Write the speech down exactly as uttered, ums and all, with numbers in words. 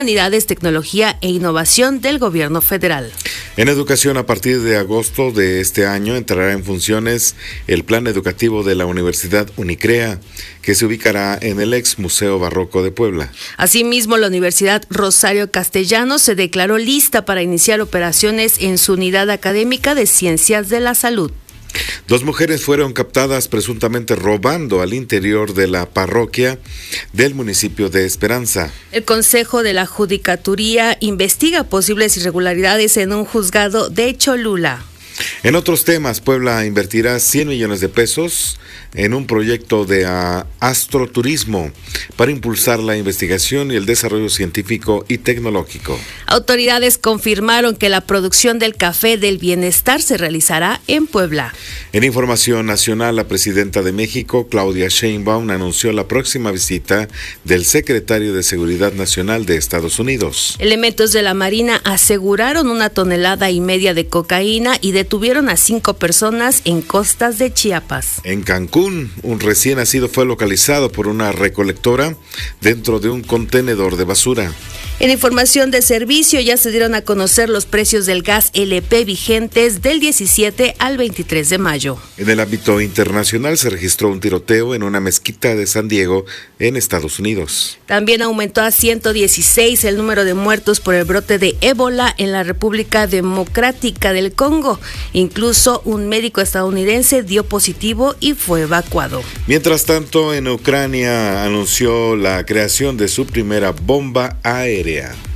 Humanidades, Tecnología e Innovación del Gobierno Federal. En educación, a partir de agosto de este año entrará en funciones el plan educativo de la Universidad Unicrea, que se ubicará en el ex Museo Barroco de Puebla. Asimismo, la Universidad Rosario Castellanos se declaró lista para iniciar operaciones en su unidad académica de Ciencias de la Salud. Dos mujeres fueron captadas presuntamente robando al interior de la parroquia del municipio de Esperanza. El Consejo de la Judicatura investiga posibles irregularidades en un juzgado de Cholula. En otros temas, Puebla invertirá cien millones de pesos en un proyecto de uh, astroturismo para impulsar la investigación y el desarrollo científico y tecnológico. Autoridades confirmaron que la producción del café del bienestar se realizará en Puebla. En información nacional, la presidenta de México, Claudia Sheinbaum, anunció la próxima visita del secretario de Seguridad Nacional de Estados Unidos. Elementos de la Marina aseguraron una tonelada y media de cocaína y detuvieron a cinco personas en costas de Chiapas. En Cancún, un recién nacido fue localizado por una recolectora dentro de un contenedor de basura. En información de servicio, ya se dieron a conocer los precios del gas L P vigentes del diecisiete al veintitrés de mayo. En el ámbito internacional se registró un tiroteo en una mezquita de San Diego, en Estados Unidos. También aumentó a ciento dieciséis el número de muertos por el brote de ébola en la República Democrática del Congo. Incluso un médico estadounidense dio positivo y fue evacuado. Mientras tanto, en Ucrania anunció la creación de su primera bomba aérea.